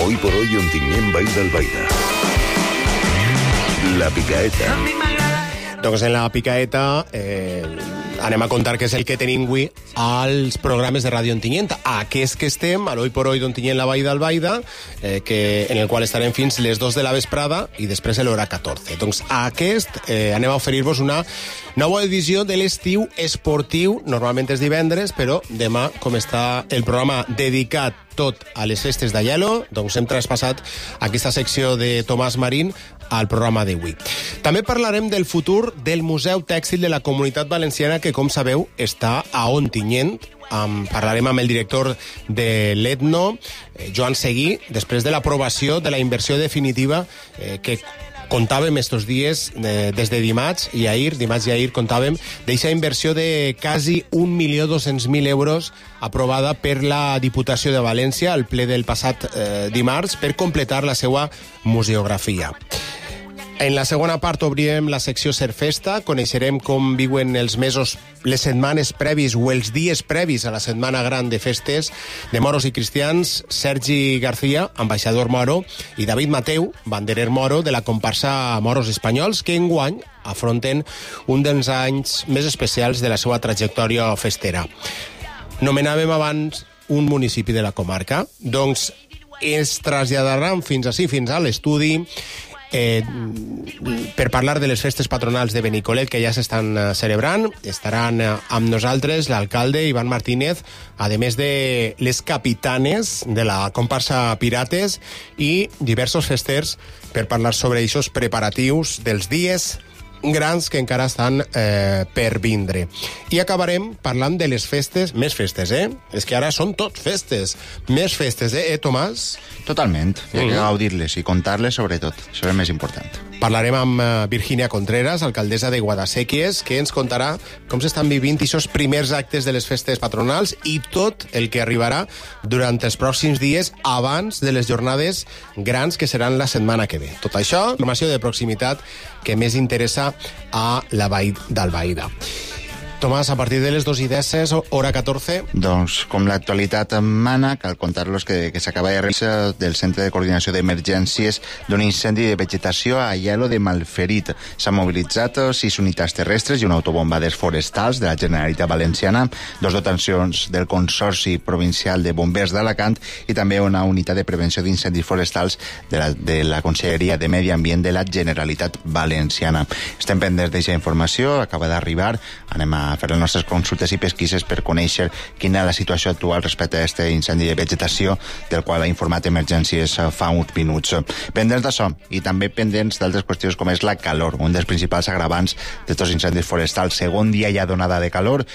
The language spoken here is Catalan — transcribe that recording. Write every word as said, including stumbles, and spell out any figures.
Hoy por hoy Ontinyent Vall d'Albaida. La Picaeta. Doncs en la Picaeta eh, anem a contar què és el que tenim avui als programes de Ràdio Ontinyent. Aquest que estem, a l'Hoy por Hoy d'Ontinyent la Vall d'Albaida, eh, que, en el qual estarem fins les dos de la vesprada i després a l'hora catorze. Doncs a aquest eh, anem a oferir-vos una nova edició de l'estiu esportiu. Normalment és divendres, però demà, com està el programa dedicat tot a les festes d'Aielo, doncs hem traspassat aquesta secció de Tomàs Marín al programa d'avui. També parlarem del futur del Museu Tèxtil de la Comunitat Valenciana, que, com sabeu, està a Ontinyent. Um, parlarem amb el director de l'Etno, eh, Joan Seguí, després de l'aprovació de la inversió definitiva eh, que contàvem estos dies, eh, des de dimarts i ahir, dimarts i ahir contàvem d'eixa inversió de quasi un milió dos-cents mil euros aprovada per la Diputació de València al ple del passat eh, dimarts per completar la seva museografia. En la segona part obrirem la secció Ser Festa, coneixerem com viuen els mesos, les setmanes previs o els dies previs a la setmana gran de festes de moros i cristians. Sergi García, ambaixador moro, i David Mateu, banderer moro de la comparsa Moros Espanyols, que enguany afronten un dels anys més especials de la seva trajectòria festera. Nomenàvem abans un municipi de la comarca, doncs es traslladaran fins ací, fins a l'estudi, Eh, per parlar de les festes patronals de Benicolet que ja s'estan eh, celebrant. Estaran eh, amb nosaltres l'alcalde Ivan Martínez, a més de les capitanes de la comparsa Pirates i diversos festers per parlar sobre aquests preparatius dels dies grans que encara estan eh, per vindre. I acabarem parlant de les festes, més festes, eh? És que ara són tot festes. Més festes, eh, eh Tomàs? Totalment. Hi ha que gaudir-les i contar-les, sobretot. Això és el més important. Parlarem amb Virginia Contreras, alcaldessa de Guadasséquies, que ens contarà com s'estan vivint aquests primers actes de les festes patronals i tot el que arribarà durant els pròxims dies abans de les jornades grans que seran la setmana que ve. Tot això, informació de proximitat que més interessa a la Vall d'Albaida. Tomàs, a partir de les dos i deu, hora catorze... Doncs, com l'actualitat mana, cal contar-los que, que s'acaba de realitzar del Centre de Coordinació d'Emergències d'un incendi de vegetació a Aielo de Malferit. S'han mobilitzat sis unitats terrestres i una autobombades forestals de la Generalitat Valenciana, dos dotacions del Consorci Provincial de Bombers d'Alacant i també una unitat de prevenció d'incendis forestals de la, de la Conselleria de Medi Ambient de la Generalitat Valenciana. Estem pendents d'aquesta informació, acaba d'arribar, anem a fer les nostres consultes i pesquises per conèixer quina és la situació actual respecte a aquest incendi de vegetació del qual ha informat Emergències fa uns minuts. Pendents d'això i també pendents d'altres qüestions com és la calor, un dels principals agravants d'estos incendis forestals. Segon dia ja donada de calor,